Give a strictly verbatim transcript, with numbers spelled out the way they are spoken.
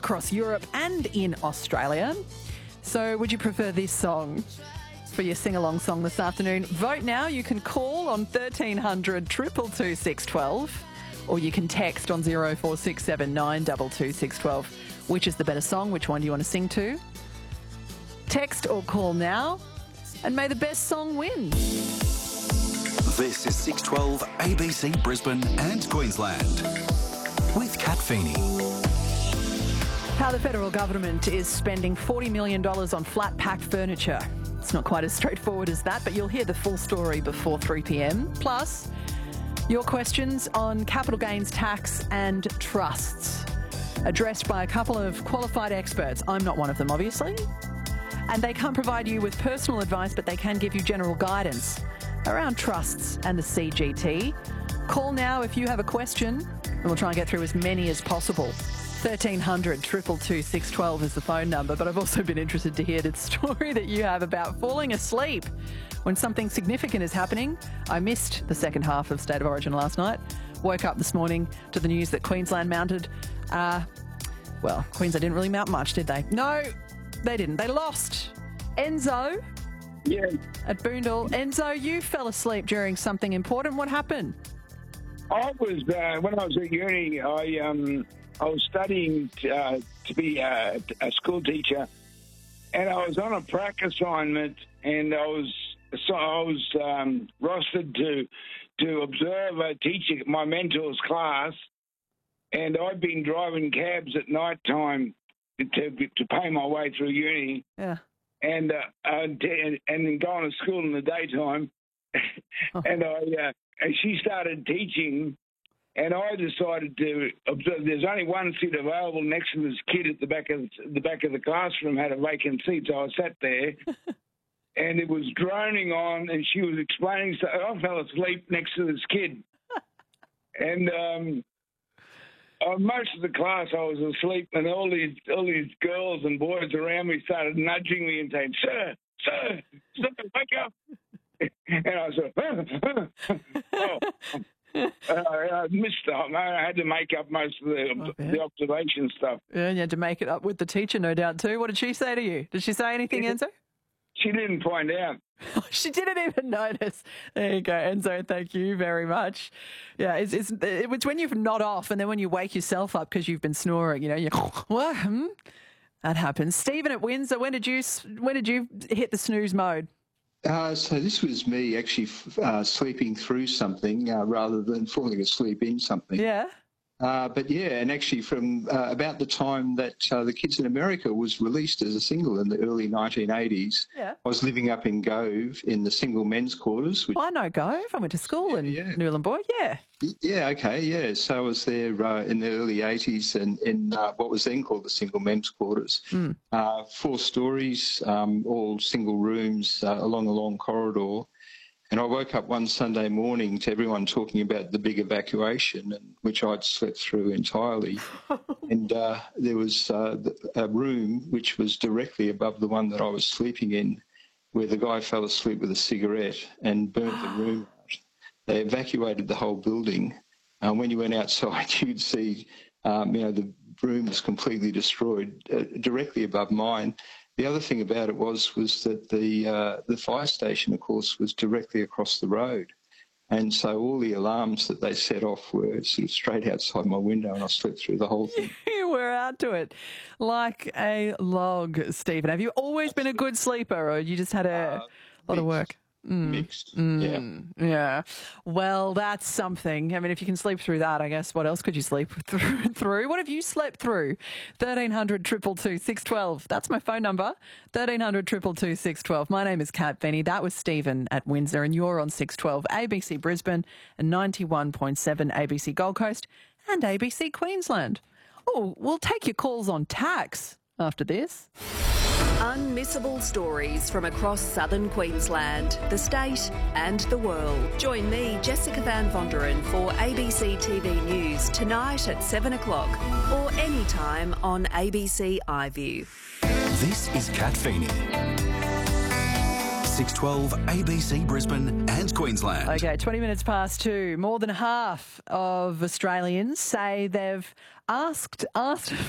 across Europe and in Australia. So would you prefer this song for your sing-along song this afternoon? Vote now. You can call on thirteen hundred, two two two, six one two or you can text on zero four six seven nine two two six one two. Which is the better song? Which one do you want to sing to? Text or call now and may the best song win. This is six twelve A B C Brisbane and Queensland with Kat Feeney. How the federal government is spending forty million dollars on flat-pack furniture. It's not quite as straightforward as that, but you'll hear the full story before three p m. Plus, your questions on capital gains tax and trusts, addressed by a couple of qualified experts. I'm not one of them, obviously. And they can't provide you with personal advice, but they can give you general guidance around trusts and the C G T. Call now if you have a question, and we'll try and get through as many as possible. thirteen hundred, two two two, six one two is the phone number, but I've also been interested to hear the story that you have about falling asleep when something significant is happening. I missed the second half of State of Origin last night. Woke up this morning to the news that Queensland mounted, uh, well, Queensland didn't really mount much, did they? No, they didn't. They lost. Enzo Yeah, at Boondall. Enzo, you fell asleep during something important. What happened? I was uh, when I was at uni. I um I was studying t- uh, to be a, a school teacher, and I was on a prac assignment, and I was so I was um, rostered to to observe a teacher, my mentor's class, and I'd been driving cabs at night time to to pay my way through uni. Yeah. And uh, and and then going to school in the daytime, and I uh, and she started teaching, and I decided to observe. There's only one seat available next to this kid at the back of the back of the classroom had a vacant seat, so I sat there, and it was droning on, and she was explaining. So I fell asleep next to this kid, and um, Uh, most of the class, I was asleep, and all these all these girls and boys around me started nudging me and saying, "Sir, sir, sir, wake up!" And I said, oh, oh. Uh, I missed it. I had to make up most of the, Oh, yeah. the observation stuff. Yeah, and you had to make it up with the teacher, no doubt, too. What did she say to you? Did she say anything, Enzo? She didn't find out. She didn't even notice. There you go, Enzo. Thank you very much. Yeah, it's it's it's when you've not off, and then when you wake yourself up because you've been snoring. You know, you what? Hmm? That happens. Stephen at Windsor. When did you when did you hit the snooze mode? Uh, so this was me actually uh, sleeping through something uh, rather than falling asleep in something. Yeah. Uh, but yeah, and actually from uh, about the time that uh, The Kids in America was released as a single in the early nineteen eighties, Yeah. I was living up in Gove in the single men's quarters. Which, I know Gove. I went to school in yeah. Newland Boy. Yeah. yeah, okay, yeah. So I was there uh, in the early eighties and in uh, what was then called the single men's quarters. Mm. Uh, four stories, um, all single rooms uh, along a long corridor. And I woke up one Sunday morning to everyone talking about the big evacuation, and which I'd slept through entirely. and uh, there was uh, a room which was directly above the one that I was sleeping in, where the guy fell asleep with a cigarette and burnt the room out. They evacuated the whole building. And when you went outside, you'd see, um, you know, the room was completely destroyed uh, directly above mine. The other thing about it was was that the uh, the fire station, of course, was directly across the road. And so all the alarms that they set off were sort of straight outside my window, and I slept through the whole thing. You were out to it like a log, Stephen. Have you always been a good sleeper, or you just had a Uh, lot of mixed. work? Mm. Mixed, Mm. yeah. Yeah. Well, that's something. I mean, if you can sleep through that, I guess, what else could you sleep through? through? What have you slept through? thirteen hundred, two two two, six one two. That's my phone number. thirteen hundred, two two two, six one two. My name is Kat Feeney. That was Stephen at Windsor, and you're on six twelve A B C Brisbane and ninety-one point seven A B C Gold Coast and A B C Queensland. Oh, we'll take your calls on tax after this. Unmissable stories from across southern Queensland, the state and the world. Join me, Jessica Van Vonderen, for A B C T V News tonight at seven o'clock or anytime on A B C iView. This is Kat Feeney. six twelve A B C Brisbane and Queensland. Okay, twenty minutes past two. More than half of Australians say they've asked asked